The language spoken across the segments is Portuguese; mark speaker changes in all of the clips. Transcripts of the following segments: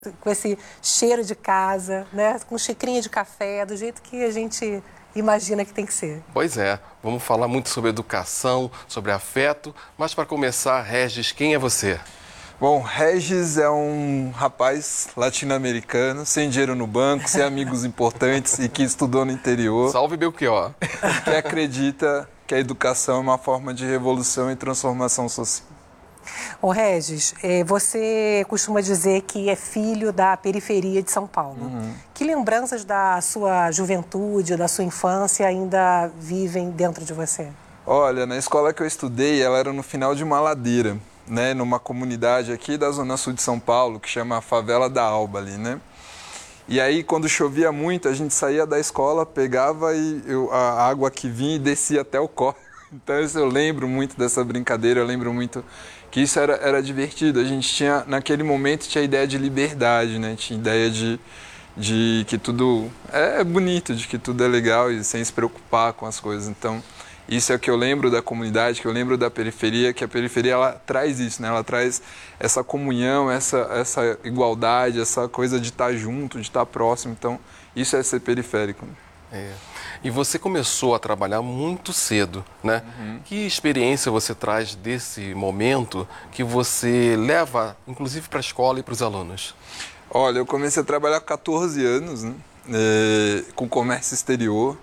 Speaker 1: com esse cheiro de casa, né? Com xicrinha de café, do jeito que a gente imagina que tem que ser.
Speaker 2: Pois é, vamos falar muito sobre educação, sobre afeto, mas para começar, Regis, quem é você?
Speaker 3: Bom, Regis é um rapaz latino-americano, sem dinheiro no banco, sem amigos importantes e que estudou no interior.
Speaker 2: Salve Belchior.
Speaker 3: Que acredita que a educação é uma forma de revolução e transformação social.
Speaker 1: Ô Regis, você costuma dizer que é filho da periferia de São Paulo. Que lembranças da sua juventude, da sua infância ainda vivem dentro de você?
Speaker 3: Olha, na escola que eu estudei, ela era no final de uma ladeira, né, numa comunidade aqui da Zona Sul de São Paulo, que chama a Favela da Alba ali, né? E aí, quando chovia muito, a gente saía da escola, pegava a água que vinha e descia até o córrego. Então, eu lembro muito dessa brincadeira, eu lembro muito que isso era divertido. A gente tinha, naquele momento, tinha a ideia de liberdade, né? Tinha ideia de que tudo é bonito, de que tudo é legal e sem se preocupar com as coisas. Então, isso é o que eu lembro da comunidade, que eu lembro da periferia, que a periferia ela traz isso, né? Ela traz essa comunhão, essa igualdade, essa coisa de estar junto, de estar próximo. Então, isso é ser periférico.
Speaker 2: É. E você começou a trabalhar muito cedo, né? Que experiência você traz desse momento que você leva, inclusive, para a escola e para os alunos?
Speaker 3: Olha, eu comecei a trabalhar com 14 anos, né? Com comércio exterior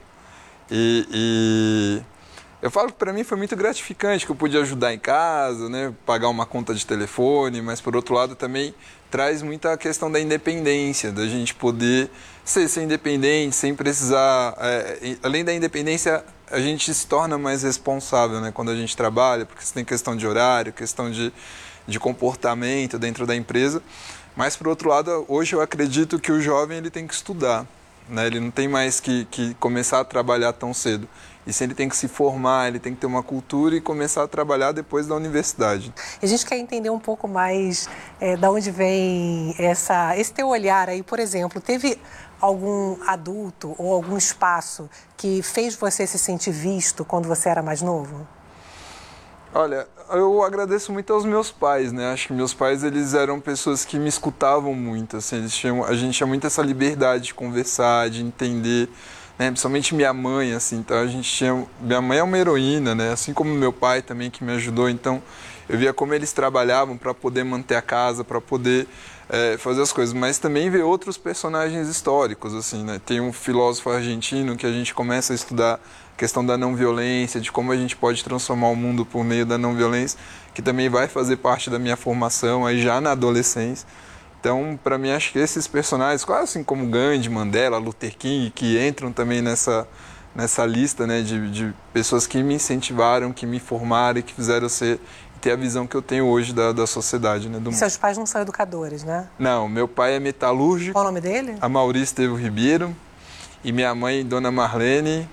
Speaker 3: e eu falo que para mim foi muito gratificante, que eu pude ajudar em casa, né? Pagar uma conta de telefone, mas por outro lado também traz muita questão da independência, da gente poder ser independente, sem precisar... além da independência, a gente se torna mais responsável, né, quando a gente trabalha, porque você tem questão de horário, questão de comportamento dentro da empresa. Mas, por outro lado, hoje eu acredito que o jovem ele tem que estudar, né? Ele não tem mais que começar a trabalhar tão cedo. E se ele tem que se formar, ele tem que ter uma cultura e começar a trabalhar depois da universidade.
Speaker 1: A gente quer entender um pouco mais de onde vem esse teu olhar aí. Por exemplo, teve algum adulto ou algum espaço que fez você se sentir visto quando você era mais novo?
Speaker 3: Olha, eu agradeço muito aos meus pais, né? Acho que meus pais, eles eram pessoas que me escutavam muito, assim, a gente tinha muito essa liberdade de conversar, de entender, né? Principalmente minha mãe, assim, então minha mãe é uma heroína, né? Assim como meu pai também, que me ajudou, então eu via como eles trabalhavam para poder manter a casa, para poder fazer as coisas, mas também ver outros personagens históricos, assim, né? Tem um filósofo argentino que a gente começa a estudar a questão da não violência, de como a gente pode transformar o mundo por meio da não violência, que também vai fazer parte da minha formação aí já na adolescência. Então, para mim, acho que esses personagens, quase assim como Gandhi, Mandela, Luther King, que entram também nessa lista, né, de pessoas que me incentivaram, que me formaram e que fizeram ter a visão que eu tenho hoje da sociedade. Né, do mundo.
Speaker 1: Seus pais não são educadores, né?
Speaker 3: Não, meu pai é metalúrgico.
Speaker 1: Qual o nome dele?
Speaker 3: Amaury Estevo Ribeiro. E minha mãe, Dona Marlene,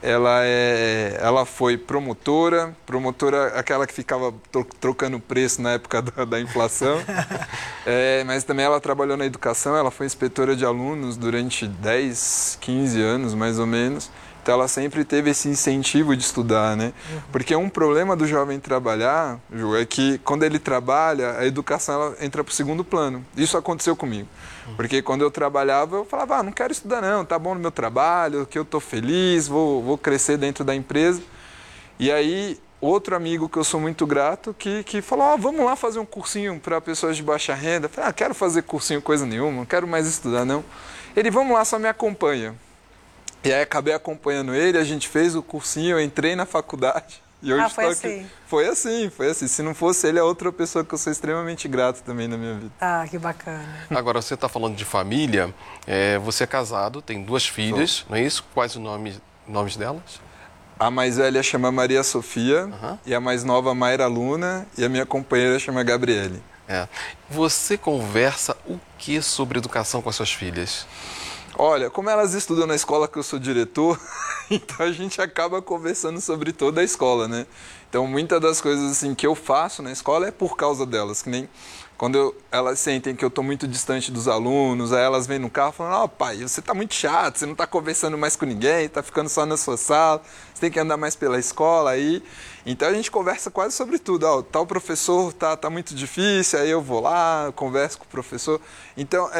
Speaker 3: ela foi promotora aquela que ficava trocando preço na época da inflação, mas também ela trabalhou na educação, ela foi inspetora de alunos durante 10, 15 anos mais ou menos, então ela sempre teve esse incentivo de estudar, né? Porque um problema do jovem trabalhar, Ju, é que quando ele trabalha, a educação ela entra para o segundo plano. Isso aconteceu comigo. Porque quando eu trabalhava, eu falava, não quero estudar não, tá bom no meu trabalho, que eu tô feliz, vou crescer dentro da empresa. E aí, outro amigo que eu sou muito grato, que falou, vamos lá fazer um cursinho para pessoas de baixa renda. Eu falei, quero fazer cursinho coisa nenhuma, não quero mais estudar não. Ele, vamos lá, só me acompanha. E aí acabei acompanhando ele, a gente fez o cursinho, eu entrei na faculdade. E hoje
Speaker 1: foi assim?
Speaker 3: Aqui. Foi assim. Se não fosse ele, é outra pessoa que eu sou extremamente grato também na minha vida.
Speaker 1: Ah, que bacana.
Speaker 2: Agora, você está falando de família, você é casado, tem 2 filhas, não é isso? Quais os nomes delas?
Speaker 3: A mais velha chama Maria Sofia, e a mais nova Mayra Luna, e a minha companheira chama Gabriele.
Speaker 2: Você conversa o que sobre educação com as suas filhas?
Speaker 3: Olha, como elas estudam na escola que eu sou diretor, então a gente acaba conversando sobre toda a escola, né? Então, muitas das coisas assim que eu faço na escola é por causa delas, que nem Quando elas sentem que eu estou muito distante dos alunos, aí elas vêm no carro falando, pai, você está muito chato, você não está conversando mais com ninguém, está ficando só na sua sala, você tem que andar mais pela escola aí. Então a gente conversa quase sobre tudo. Tal professor tá muito difícil, aí eu vou lá, converso com o professor. Então